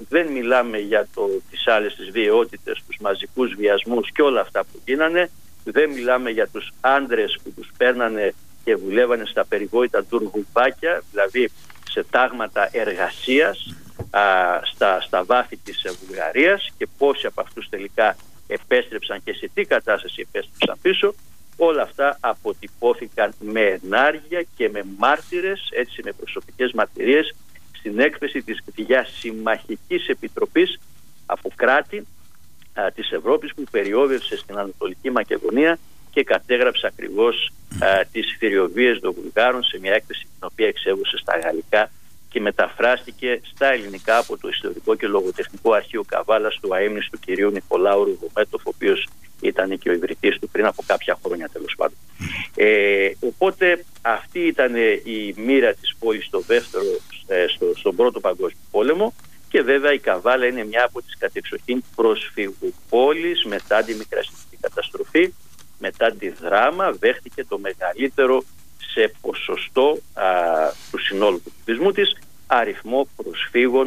δεν μιλάμε για τις άλλες τις βιαιότητες, τους μαζικούς βιασμούς και όλα αυτά που γίνανε, δεν μιλάμε για τους άντρες που τους παίρνανε και δουλεύανε στα περιβόητα τουργουμπάκια, δηλαδή σε τάγματα εργασίας στα βάθη της Βουλγαρίας, και πόσοι από αυτούς τελικά επέστρεψαν και σε τι κατάσταση επέστρεψαν πίσω. Όλα αυτά αποτυπώθηκαν με ενάργεια και με μάρτυρες, έτσι, με προσωπικές μαρτυρίες, στην έκθεση της Διασυμμαχικής Επιτροπής από κράτη της Ευρώπης που περιόδευσε στην Ανατολική Μακεδονία και κατέγραψε ακριβώς τις θηριωδίες των Βουλγάρων σε μια έκθεση την οποία εξέδωσε στα γαλλικά και μεταφράστηκε στα ελληνικά από το Ιστορικό και Λογοτεχνικό Αρχείο Καβάλας του αείμνηστου κυρίου Νικολάου Ρουδομέτοφ, ο οποίος ήταν και ο ιδρυτής του πριν από κάποια χρόνια, τέλος πάντων. Οπότε αυτή ήταν η μοίρα της πόλης στον Πρώτο Παγκόσμιο Πόλεμο, και βέβαια η Καβάλα είναι μια από τις κατεξοχήν προσφυγουπόλεις μετά τη Μικρασιατική καταστροφή. Μετά τη Δράμα δέχτηκε το μεγαλύτερο σε ποσοστό του συνόλου του πληθυσμού της αριθμό προσφύγων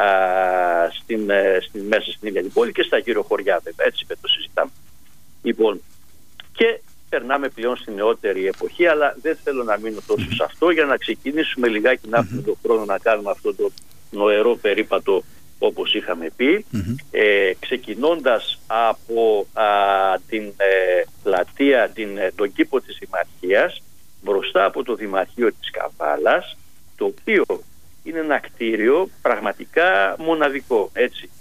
μέσα στην ίδια την πόλη και στα γύρω χωριά, βέβαια, έτσι το συζητάμε. Λοιπόν, και περνάμε πλέον στην νεότερη εποχή, αλλά δεν θέλω να μείνω τόσο σε αυτό, για να ξεκινήσουμε λιγάκι να έχουμε τον χρόνο να κάνουμε αυτό το νοερό περίπατο όπως είχαμε πει, ξεκινώντας από την πλατεία, τον κήπο της Δημαρχίας, μπροστά από το Δημαρχείο της Καβάλας, το οποίο είναι ένα κτίριο πραγματικά μοναδικό, έτσι.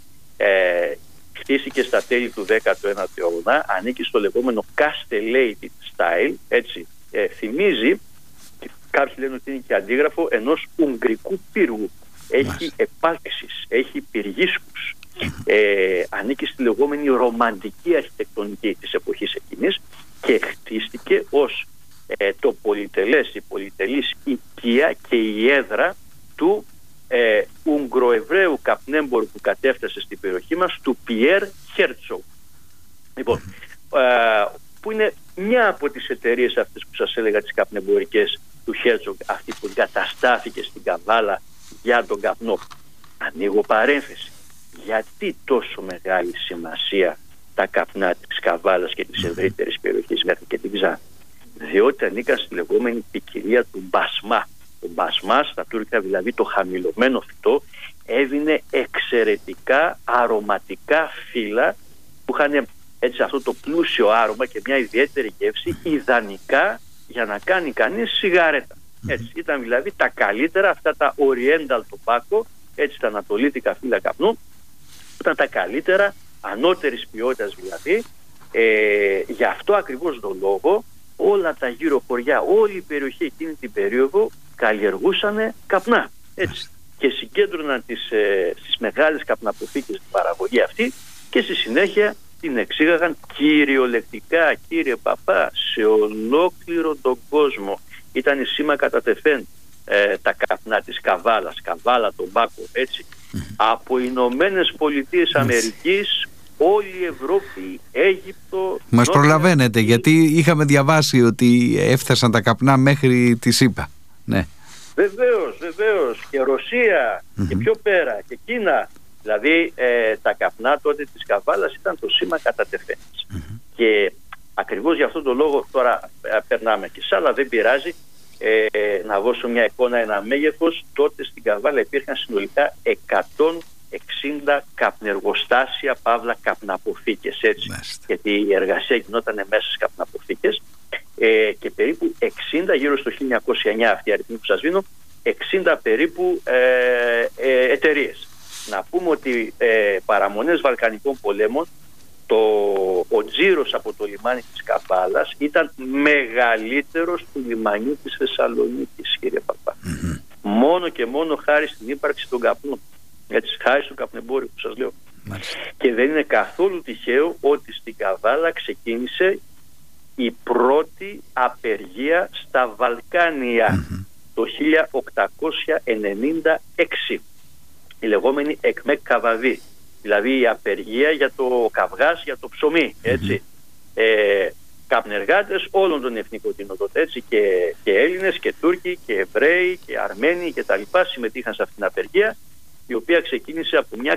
Χτίστηκε στα τέλη του 19ου αιώνα, ανήκει στο λεγόμενο castellated style, έτσι. Θυμίζει, κάποιοι λένε ότι είναι και αντίγραφο ενός ουγγρικού πύργου. Έχει επάλξεις, έχει πυργίσκους, ανήκει στη λεγόμενη ρομαντική αρχιτεκτονική της εποχής εκείνης και χτίστηκε ως το πολυτελές, η πολυτελής οικία και η έδρα του Ουγγροεβραίου καπνέμπορου που κατέφτασε στην περιοχή μας, του Πιέρ Χέρτσογ. Λοιπόν, που είναι μια από τις εταιρείες αυτές που σας έλεγα, τις καπνεμπορικές του Χέρτσογ, αυτή που εγκαταστάθηκε στην Καβάλα για τον καπνό. Ανοίγω παρένθεση. Γιατί τόσο μεγάλη σημασία τα καπνά της Καβάλας και της ευρύτερης περιοχής μέχρι και την Ξάνθη? Διότι ανήκαν στη λεγόμενη ποικιλία του μπασμά. Το μπασμά, στα τουρκικά δηλαδή το χαμηλωμένο φυτό, έδινε εξαιρετικά αρωματικά φύλλα που είχαν έτσι αυτό το πλούσιο άρωμα και μια ιδιαίτερη γεύση, ιδανικά για να κάνει κανείς σιγαρέτα. Έτσι, ήταν δηλαδή τα καλύτερα αυτά τα Oriental Tobacco, έτσι, τα ανατολίτικα φύλλα καπνού, ήταν τα καλύτερα, ανώτερης ποιότητας δηλαδή. Γι' αυτό ακριβώς τον λόγο όλα τα γύρω χωριά, όλη η περιοχή εκείνη την περίοδο καλλιεργούσαν καπνά, έτσι, και συγκέντρωναν στις μεγάλες καπναποθήκες την παραγωγή αυτή και στη συνέχεια την εξήγαγαν κυριολεκτικά, κύριε Παπά, σε ολόκληρο τον κόσμο. Ήταν η σήμα κατά τεθέν τα καπνά της Καβάλας, Καβάλα τον Μπάκο, έτσι. Από Ηνωμένες Πολιτείες Αμερικής, όλη η Ευρώπη, Αίγυπτο... Μας προλαβαίνετε, γιατί είχαμε διαβάσει ότι έφτασαν τα καπνά μέχρι τη ΣΥΠΑ. Ναι. Βεβαίως, και Ρωσία και πιο πέρα και Κίνα. Δηλαδή τα καπνά τότε της Καβάλας ήταν το σήμα κατά τεθέν. Και ακριβώς για αυτόν τον λόγο τώρα περνάμε και σ' άλλα, δεν πειράζει. Να δώσω μια εικόνα, ένα μέγεθος. Τότε στην Καβάλα υπήρχαν συνολικά 160 καπνεργοστάσια, παύλα καπναποθήκες, έτσι. Γιατί η εργασία γινόταν μέσα στις καπναποθήκες, και περίπου 60, γύρω στο 1909 αυτή η αριθμή που σας δίνω, 60 περίπου εταιρείες. Να πούμε ότι παραμονές Βαλκανικών πολέμων, ο τζίρος από το λιμάνι της Καβάλας ήταν μεγαλύτερος του λιμανιού της Θεσσαλονίκης, κύριε Παπά. Μόνο και μόνο χάρη στην ύπαρξη των καπνών. Έτσι, χάρη στο καπνεμπόριο που σας λέω. Και δεν είναι καθόλου τυχαίο ότι στην Καβάλα ξεκίνησε η πρώτη απεργία στα Βαλκάνια το 1896. Η λεγόμενη Εκμεκ Καβαδί. Δηλαδή η απεργία για το καυγάς, για το ψωμί, έτσι. Καπνεργάτες όλων των εθνικοτήτων, έτσι, και Έλληνες και Τούρκοι και Εβραίοι και Αρμένοι και τα λοιπά συμμετείχαν σε αυτήν την απεργία, η οποία ξεκίνησε από μια